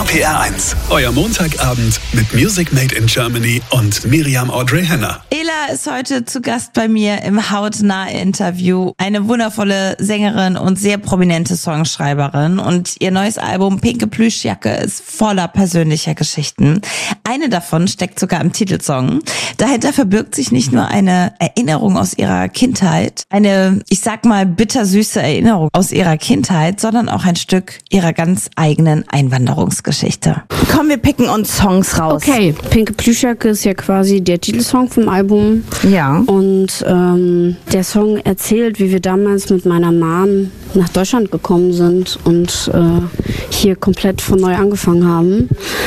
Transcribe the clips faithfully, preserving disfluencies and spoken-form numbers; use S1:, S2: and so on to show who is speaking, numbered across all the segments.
S1: P R eins, euer Montagabend mit Music Made in Germany und Miriam Audrey Henner.
S2: Ela ist heute zu Gast bei mir im Hautnah-Interview. Eine wundervolle Sängerin und sehr prominente Songschreiberin. Und ihr neues Album Pinke Plüschjacke ist voller persönlicher Geschichten. Eine davon steckt sogar im Titelsong. Dahinter verbirgt sich nicht nur eine Erinnerung aus ihrer Kindheit, eine, ich sag mal, bittersüße Erinnerung aus ihrer Kindheit, sondern auch ein Stück ihrer ganz eigenen Einwanderungsgeschichte.
S3: Komm, wir picken uns Songs raus.
S4: Okay, Pinke Plüschjacke ist ja quasi der Titelsong vom Album.
S3: Ja.
S4: Und ähm, der Song erzählt, wie wir damals mit meiner Mom nach Deutschland gekommen sind und äh, hier komplett von neu angefangen haben.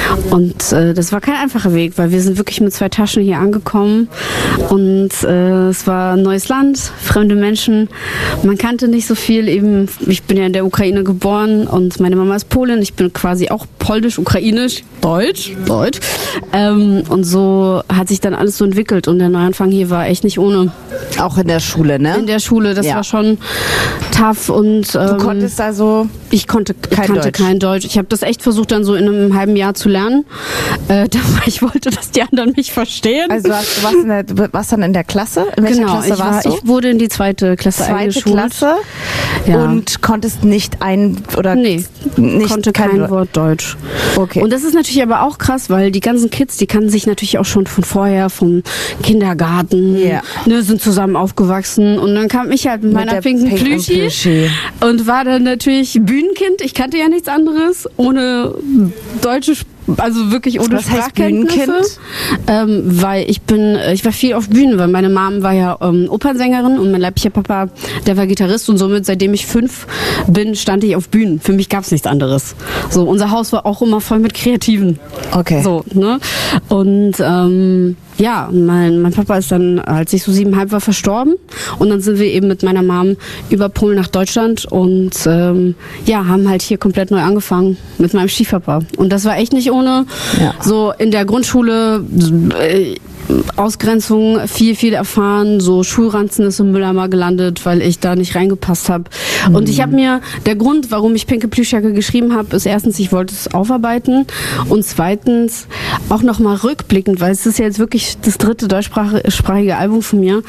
S4: Und äh, das war kein einfacher Weg, weil wir sind wirklich mit zwei Taschen hier angekommen und äh, es war ein neues Land, fremde Menschen. Man kannte nicht so viel. Eben, ich bin ja in der Ukraine geboren und meine Mama ist Polin. Ich bin quasi auch polnisch, ukrainisch, deutsch, deutsch. Ähm, und so hat sich dann alles so entwickelt und der Neuanfang hier war echt nicht ohne.
S3: Auch in der Schule, ne?
S4: In der Schule, das
S3: Ja.
S4: war schon tough und ähm,
S3: Du konntest also
S4: ich konnte ich
S3: kein
S4: kannte
S3: Deutsch.
S4: kein Deutsch. Ich habe das echt versucht dann so in einem halben Jahr zu lernen, äh, weil ich wollte, dass die anderen mich verstehen.
S3: Also du, hast, du warst, in der, du warst dann in der Klasse? In welcher
S4: genau,
S3: Klasse
S4: ich,
S3: warst
S4: war,
S3: du?
S4: ich wurde in die zweite Klasse
S3: Zweite
S4: eingeschult.
S3: Klasse
S4: Ja.
S3: und konntest nicht ein oder
S4: Nee,
S3: nicht
S4: konnte kein Wort Deutsch.
S3: Okay.
S4: Und das ist natürlich aber auch krass, weil die ganzen Kids, die kannten sich natürlich auch schon von vorher, vom Kindergarten,
S3: Ja.
S4: ne, sind zusammen aufgewachsen. Und dann kam ich halt mit,
S3: Mit
S4: meiner
S3: der
S4: pinken
S3: pinken
S4: Plüschi
S3: Plüschi.
S4: und war dann natürlich Bühnenkind. Ich kannte ja nichts anderes, ohne deutsche Sp- also wirklich ohne
S3: Was heißt
S4: Sprachkenntnisse.
S3: Bühnenkind?
S4: Ähm, weil ich bin, ich war viel auf Bühnen, weil meine Mom war ja ähm, Opernsängerin und mein leiblicher Papa, der war Gitarrist und somit, seitdem ich fünf bin, stand ich auf Bühnen. Für mich gab es nichts anderes. So, unser Haus war auch immer voll mit Kreativen.
S3: Okay.
S4: So, ne? Und ähm, ja, mein, mein Papa ist dann, als ich so siebeneinhalb war, verstorben. Und dann sind wir eben mit meiner Mom über Polen nach Deutschland und ähm, ja, haben halt hier komplett neu angefangen mit meinem Stiefpapa. Und das war echt nicht ohne.
S3: Ja.
S4: So in der Grundschule äh, Ausgrenzung viel, viel erfahren. So Schulranzen ist im Mülleimer gelandet, weil ich da nicht reingepasst habe. Mhm. Und ich habe mir, der Grund, warum ich Pinke Plüschjacke geschrieben habe, ist erstens, ich wollte es aufarbeiten und zweitens auch nochmal rückblickend, weil es ist ja jetzt wirklich das dritte deutschsprachige Album von mir,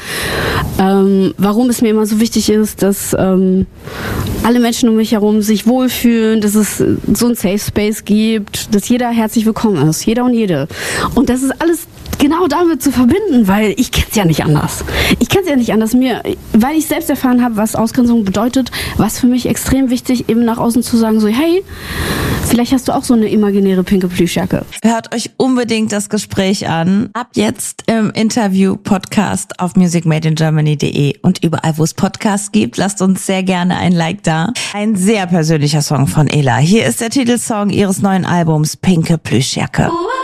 S4: ähm, warum es mir immer so wichtig ist, dass ähm, alle Menschen um mich herum sich wohlfühlen, dass es so ein Safe Space gibt, dass jeder herzlich willkommen ist, jeder und jede. Und das ist alles genau damit zu verbinden, weil ich kenne es ja nicht anders. Ich kenne es ja nicht anders. Mir, weil ich selbst erfahren habe, was Ausgrenzung bedeutet, was für mich extrem wichtig, eben nach außen zu sagen, so hey, vielleicht hast du auch so eine imaginäre pinke Plüschjacke.
S2: Hört euch unbedingt das Gespräch an. Ab jetzt im Interview-Podcast auf music made in germany punkt de und überall, wo es Podcasts gibt. Lasst uns sehr gerne ein Like da. Ein sehr persönlicher Song von Ela. Hier ist der Titelsong ihres neuen Albums Pinke Plüschjacke.